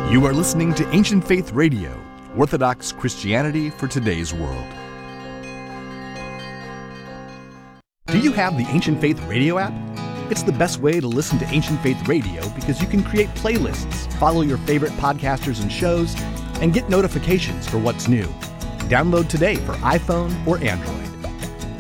You are listening to Ancient Faith Radio, Orthodox Christianity for today's world. Do you have the Ancient Faith Radio app? It's the best way to listen to Ancient Faith Radio because you can create playlists, follow your favorite podcasters and shows, and get notifications for what's new. Download today for iPhone or Android.